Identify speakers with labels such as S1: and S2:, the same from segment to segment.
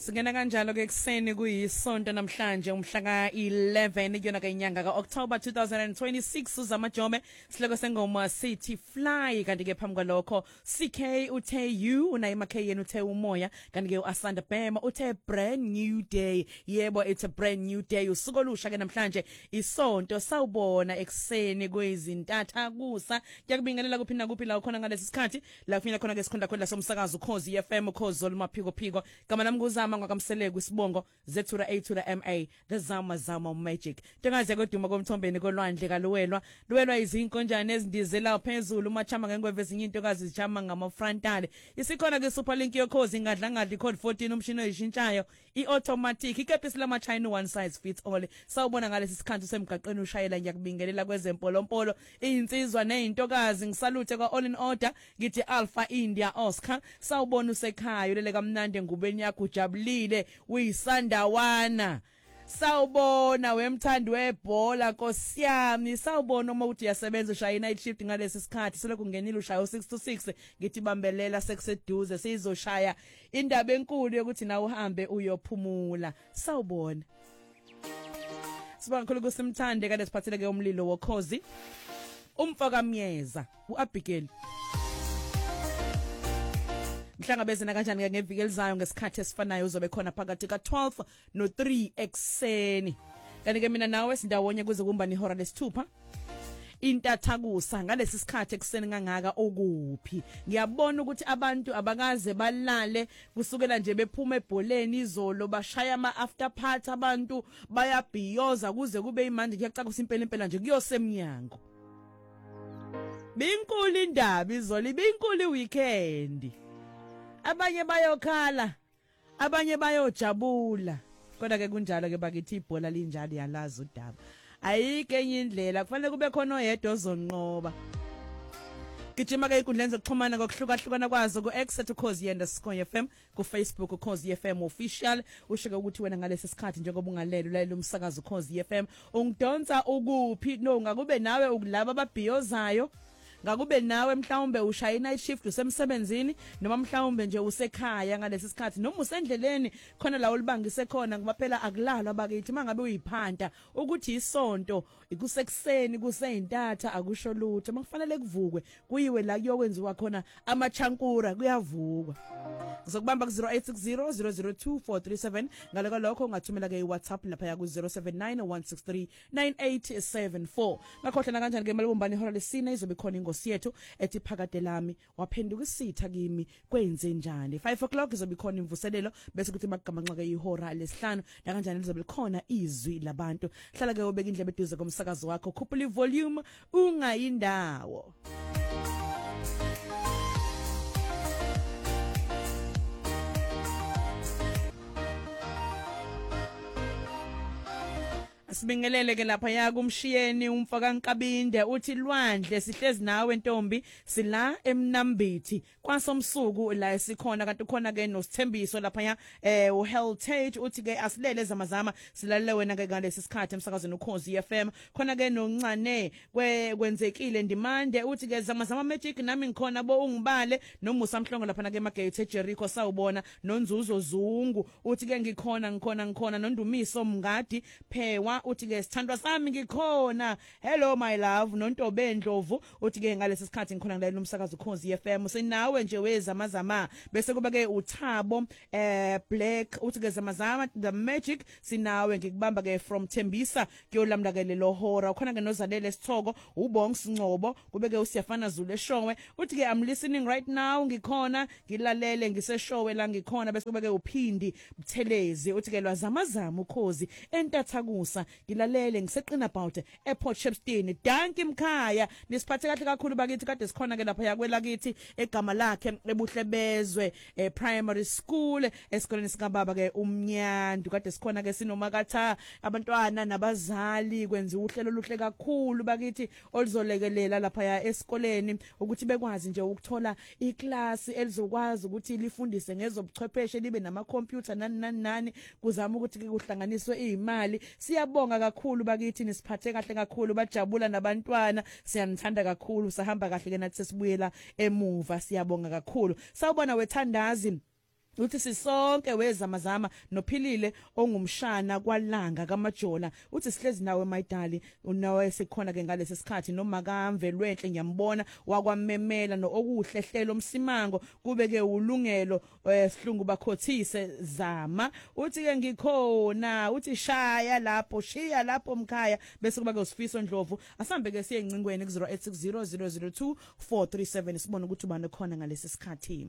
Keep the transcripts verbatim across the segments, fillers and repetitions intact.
S1: Singena kanjalo ke kuseni kuyisonto namhlanje umhla ka eleven yona ke inyanga ka October twenty twenty-six uzamajome siloko sengoma City Fly kanti ke phambi kwalokho C K uthe you unayima K yena uthe umoya kanti ke uAsanda Bema uthe brand new day. Yebo, it's a brand new day. Usuku olusha ke namhlanje isonto sawubona ekseni kwezintatha kusa yakubingelela kuphinda kuphi la khona ngalesi sikhathi la kufinyelela khona ke sikhonda khona somsakazo Ukhozi F M Ukhozi olumaphiko phiko kama nami kuzama ngakamseleke isibongo zethura A to the M A the Zama Zama Magic. Ntengaze koduma komthombeni kolwandle kaluwelwa luwelwa izinkonjane ezindizela phezulu umachama ngengweve ezinye intokazi zijama ngama frontale. Isikhona ke Superlink yokhozi ngadla ngadli code fourteen umshini oyishintshayo iautomatic ikepisi lama China one size fits all. Sawubona ngalesi sikhathi semgaqweni ushayela ngiyakubingelela kwezempolompolo izinsizwa nezintokazi ngisalute kwa all in order ngithi Alpha India Oscar. Sawubona usekhaya lele kamnandi ngubeni yakho ujabulile uyisandawana. Sawubona wemthandi webhola nkosiyami. Sawubona uma uthi uyasebenza ushaya night shift ngalesi sikhathi selokhu kungenile ushaya six to six ngithi bambelela sekuseduze sizoshaya indaba enkulu yokuthi na uhambe uyophumula. Sawubona Sibonga kakhulu kusimthande kade siphathele ke umlilo wokhozi umfaka myeza uAbigail. Mhlangabezana kanjani ngeviki elizayo ngesikhathi esifanayo uzobe khona phakathi ka twelve no three ekseni. Kanti ke mina nawe sindawonye kuze kumba nihora lesithupha. Intathakusa ngalesi sikhathi ekseni ngangaka okuphi. Ngiyabona ukuthi abantu abakaze balale kusukela nje bephuma ebholeni izolo bashaya ama after party abantu bayabhiyoza kuze kube imandi kuyacaka impela impela nje kuyosemnyango. Binkulu indaba izolo binkulu weekend. Abanye bayokhala abanye bayojabula kodwa ke kunjalo ke bakithi ibhola linjalo yalazi udaba ayike enye indlela kufanele kube khona oyedwa ozonqoba. Gijima ke inkundleni zokuxhumana ngokuhlukahlukana kwazo ku X at Ukhozi underscore F M ku Facebook Ukhozi F M official. Ushike ukuthi wena ngalesi sikhathi njengoba ungalelo lalela umsakazo Ukhozi F M ungidonsa ukuphi no ngakube nawe ukulaba ababhiyozayo ngakube nawe mhlawumbe ushaya night shift usemsebenzini noma mhlawumbe nje usekhaya ngalesi sikhathi noma usendleleni khona la ulibangise khona ngoba phela akulalwa abakithi mangabe uyiphanta ukuthi isonto ikusekuseni kuseyintatha akusho lutho makufanele kuvukwe kuyiwe la kuyokwenziwa khona amachankura kuyavukwa. Ngizokubamba ku zero eight six zero zero zero two four three seven ngaloko lokho ungathumela ke iWhatsApp lapha ya ku zero seven nine one six three nine eight seven four. Ngakhohlana kanjani ke malibumbani ihora lesine izobe khona ingosi yethu ethi phakade lami waphenduka isitha kimi kwenze njani. five o'clock izobe khona imvuselelo bese kuthi magamanqa ke ihora lesihlanu la kanjani lizobe khona izwi labantu. Hlala ke ubeka indlebe eduze komsakazo wakho khuphula ivolume ungayindawo. Sibingelele ke lapha ya kumshiyeni umfaka Nkabinde uthi lwandle sihlezi nawe ntombi sila eMnambithi kwasomsuku la esikhona kanti khona ke nosithembiso lapha ya eh uHeltage uthi ke asilele zamazama silalele wena ke ngalesi sikhathi emsakazweni Ukhozi F M khona ke noncane kwenzekile ndimande uthi ke zamazama magic nami ngikhona bo ungibale nomusa mhlongo lapha ke eMagate eJericho sawubona nonzuzo zungu uthi ke ngikhona ngikhona ngikhona nondumiso mngadi phewa uthi ke sithandwa sami ngikhona hello my love nontobe Ndlovu uthi ke ngalesi sikhathi ngikhona ngalalela umsakazo Ukhozi F M sinawe nje wezamazama bese kuba ke uThabo eh Black uthi ke zamazama the magic sinawe ngikubamba ke from Thembisa kuyolamla ke lelo hora khona ke nozalele Sithoko ubonga Singcobo kube ke usiyafana Zulu eshowe uthi ke I'm listening right now ngikhona ngilalele ngiseshowe la ngikhona bese kuba ke uphindi Buthelezi uthi ke lwazamazama Ukhozi entathakusa ngilalele ngiseqina about airport Shepstone danki mkhaya nisiphathe kahle kakhulu bakithi kade sikhona ke lapha yakwela kithi egama lakhe ebuhlebezwe eh, primary school esikoleni sikababa ke umnyandu kade sikhona ke sinomakatha abantwana nabazali kwenza uhlelo oluhle kakhulu bakithi olizolekelela lapha ya esikoleni ukuthi bekwazi nje ukuthola iclass elizokwazi ukuthi lifundise ngezobuchwepheshe libe nama computer nani nani nani kuzama ukuthi kuhlanganiswe izimali. Siyabonga kakhulu bakithi nisiphathe kahle kakhulu bajabula nabantwana siyanithanda kakhulu sahamba kahle ke nathi sesibuyela emuva siyabonga kakhulu. Sawubona wethandazi uthi sisonke wezamazama nophilile ongumshana kwalanga kaMajola uthi sihlezi nawe mayidali unawe sikhona ke ngalesi sikhathi noma kamvelwenhle ngiyambona wakwamemela no okuhlehlelo umsimango kube ke ulungelo sihlungu bakhothise zama uthi ke ngikhona uthi shaya lapho shiya lapho mkhaya bese kuba ke usifiso Ndlovu asambe ke siye encingweni ku zero eight six zero zero zero two four three seven sibone ukuthi ubani khona ngalesi sikhathi.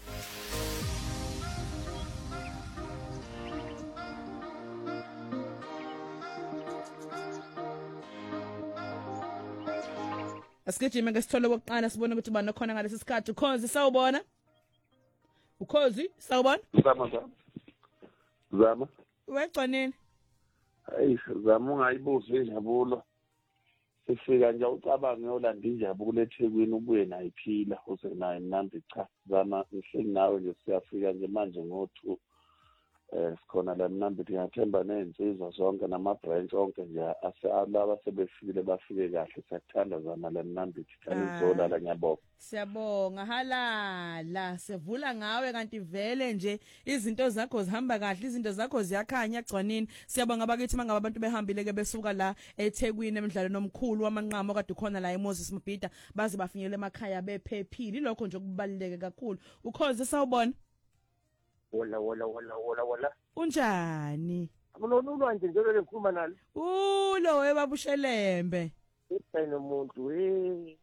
S1: Asigijime ngesithole kokuqala sibone ukuthi ubani khona ngalesi sikhathi. Ukhozi sawubona? Ukhozi sawubona?
S2: Zama zama. Zama.
S1: Wegconini?
S2: Hayi zama ungayibuzi injabulo. Sifika nje ucabange yolanda injabulo eThekwini ubuye nayiphila use naye mnandi cha zama ngihleli nawe nje siyafika nje manje ngo-two eh sikhona la mnambithi ngiyathemba nezinsizwa zonke nama-branch onke nje asalaba sebefikile bafike kahle siyakuthanda zama la mnambithi thana izolala ngiyabonga.
S1: Siyabonga halala sevula ngawe kanti vele nje izinto zakho zihamba kahle izinto zakho ziyakhanya Gcwanini. Siyabonga bakithi mangaba abantu behambile ke besuka la eThekwini emidlalo nomkhulu wamanqamo kade khona la eMoses Mbhida baze bafinyele emakhaya bephephile lokho nje kubaluleke kakhulu. Ukhozi sawubona?
S3: Wala wala wala wala wala.
S1: Unjani?
S3: Akulona ulwanje njalo lengikhuluma nalo.
S1: Ulo webabushelembe.
S3: Isayino umuntu eh.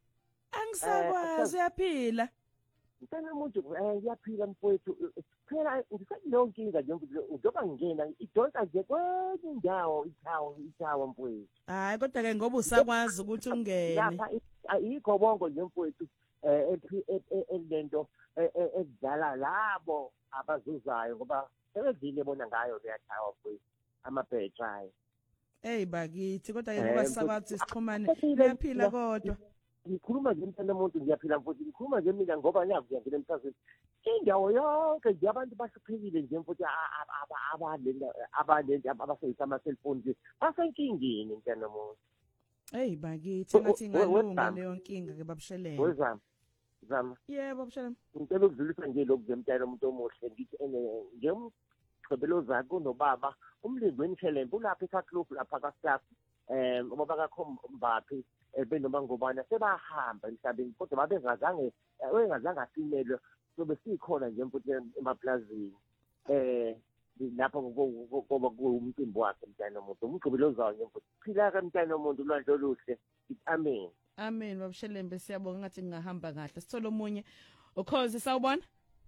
S1: Angisakwazi uyaphila.
S3: Ngitana umuntu eh uyaphila mfowethu. Phela ngisathi lonke inga nje njoba ngena idonsa nje kwenye indawo ithawo ithawo mfowethu.
S1: Hayi kodwa ke ngoba usakwazi ukuthi ungene.
S3: Lapha ayikho bongo nje mfowethu eh elento ekudala labo abazuzayo ngoba sebedlile bona ngayo leyathawa mfowethu amabhetri.
S1: Hey bakithi kodwa ke ngoba sakwazi sixhumane uyaphila kodwa.
S3: Ngikhuluma nje mntana umuntu ngiyaphila mfowethu ngikhuluma nje mina ngoba ngiyavuya ngile emsazweni indawo yonke nje abantu basiphekile nje mfowethu abalenda abalenda abasebenzisa ama-cellphone nje basenkingeni mntana umuntu.
S1: Hey bakithi ngathi ngalunga leyo nkinga ke babushelele.
S3: Wezama zama.
S1: Yebo babushelele.
S3: Ngicela ukudlulisa nje lokhu zemtayelo umuntu omuhle ngithi nje umgqibelo zakho nobaba umlindi wenishelembe ulapha eKaklofu lapha kaStaff eh ubaba kakho Mbaphi benoma ngobana sebahamba emhlabeni kodwa babengazange wengazange afinyelwe sobe sikhona nje mfuthi emaplazini eh lapho ngoba kuwumcimbi wakhe mntana umuntu umgqibelo zawo nje mfuthi phila ka mntana umuntu ulwandle oluhle amen.
S1: Amen babushelembe siyabonga ngathi ngahamba kahle sithola omunye ukhozi sawubona?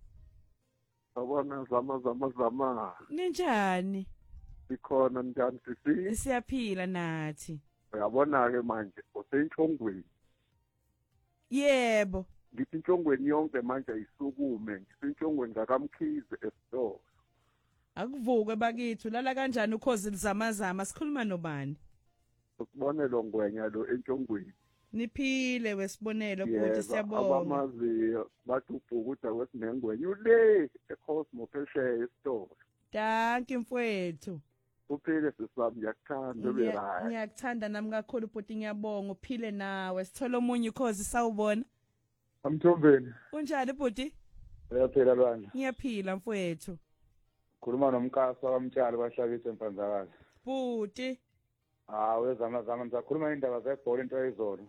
S2: Awona zama zama zama.
S1: Ninjani?
S2: Sikhona njani sisi?
S1: Siyaphila nathi.
S2: Uyabona ke manje usentshongweni.
S1: Yebo.
S2: Ngithi intshongweni yonke manje ayisukume ngisentshongweni ngakamkhize esitolo.
S1: Akuvuke bakithi lala kanjani ukhozi lizamazama sikhuluma nobani?
S2: Usibonelo ngwenya lo entshongweni.
S1: Niphile wesibonelo futhi siyabonga.
S2: Abamaziyo bathi ubhukuda kwesinengwenya ule eCosmo phesheya esitolo.
S1: Danki mfowethu.
S2: Uphile sisami ngiyakuthanda berayi.
S1: Ngiyakuthanda nami kakhulu futhi ngiyabonga uphile nawe sithola omunye ukhozi sawubona.
S2: Amthombeni.
S1: Unjani futhi?
S2: Uyaphila lwana.
S1: Ngiyaphila mfowethu.
S2: Khuluma nomkasa wamtshali bahlabise empanzakazi.
S1: Futhi
S2: Ah wezama zama ngizakhuluma indaba zebhola into ayizona.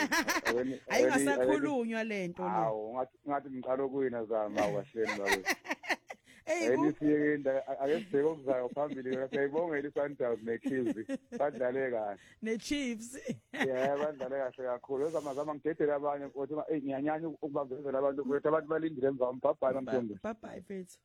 S1: Ayingasakhulunywa lento lo.
S2: Hawu ngathi ngathi ngiqala ukuwina zama wahleni babe.
S1: Hey
S2: Ayisiyeke indawo ake sibheke okuzayo phambili yona siyayibongela iSundowns neChiefs badlale kahle.
S1: neChiefs.
S2: Yeah badlale kahle kakhulu. Wezama zama ngidedela abanye ukuthi hey ngiyanyanya ukubavezela abantu ukuthi abantu balindile emva umbhabhayi namhlanje.
S1: Bye bye mfethu.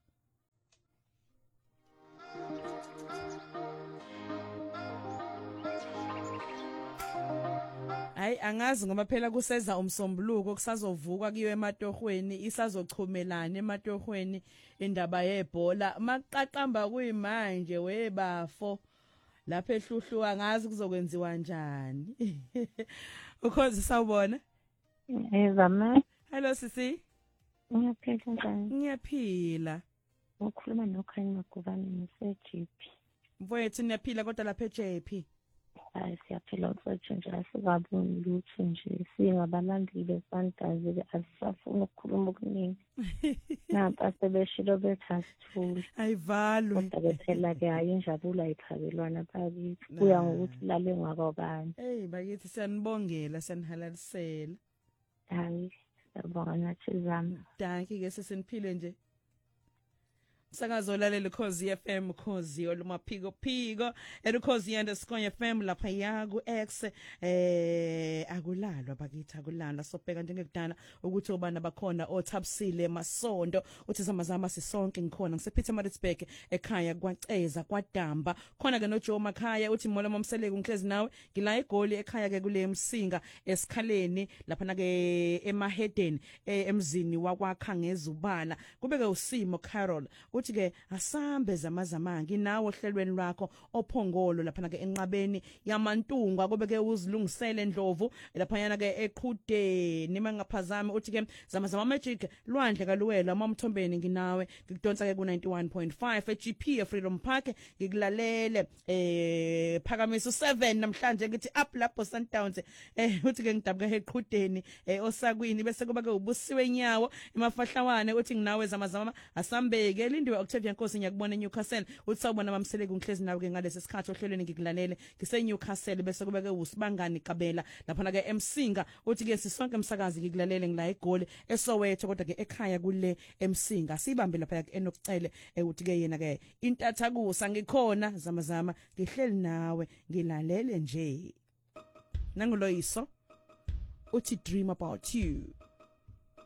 S1: Hayi angazi ngoba phela kuseza umsombuluko kusazovuka kiyo ematohweni isazochumelana ematohweni indaba yebhola maqaqamba kuyimanje webafo lapha ehluhlu angazi kuzokwenziwa njani. Ukhozi sawubona?
S4: Ezama.
S1: Hello sisi.
S4: Ngiyaphila njani?
S1: Ngiyaphila.
S4: Ukhuluma noKhanya Magubane nase-J P.
S1: Mfowethu niyaphila kodwa lapha eJ P.
S4: hayi siyaphila mfowethu nje asikaboni lutho nje singabalandile Sundowns asisafuna ukukhuluma okuningi nampa sebeshilo bethi asithule
S1: ayivalwe
S4: kodwa phela ke hayi injabulo ayiphakelwana bakithi kuya ngokuthi lale ngakobani
S1: hey bakithi siyanibongela siyanhalalisela
S4: hayi siyabonga nathi zami
S1: danki ke sesiniphile nje Sakazo lalela Khosi F M Khosi olumaphiko phiko elikhosi underscore F M lapha yaku X eh akulalwa bakithi akulalwa sobheka njengekudala ukuthi obana bakhona othabisile emasondo uthi zamazama sisonke ngikhona ngisePietermaritzburg ekhaya kwaceza kwadamba khona ke noJoe Makhaya uthi mola momseleke ungihlezi nawe ngila egoli ekhaya ke kule msinga esikhaleni lapha na ke emahedeni emzini wakwakha ngezubala kubeke usimo Carol uthi ke asambe zamazama nginawo ohlelweni lwakho ophongolo lapha na ke enqabeni yamantunga kubeke uzilungisele Ndlovu lapha yana ke eqhudeni mangaphazami uthi ke zamazama magic lwandle kaluwela mamthombeni nginawe ngikudonsa ke ku ninety-one point five eG P eFreedom Park ngikulalele eh phakamiso seven namhlanje ngithi up lapho Sundowns eh uthi ke ngidabuka eqhudeni eh osakwini bese kuba ke ubusiwe nyawo emafahlawane uthi nginawe zamazama asambeke lindiwe Octavian Nkosi ngiyakubona eNewcastle uthi sawubona bamseleke ungihlezi nawe ke ngalesi sikhathi ohlelweni ngikulalele ngise Newcastle bese kube ke usibangani Kabela lapha na ke eMsinga uthi ke sisonke umsakazi ngikulalele ngila egoli eSoweto kodwa ke ekhaya kule eMsinga sibambe lapha ke enokucele uthi ke yena ke intathakusa ngikhona zamazama ngihleli nawe ngilalele nje nanguloyiso uthi dream about you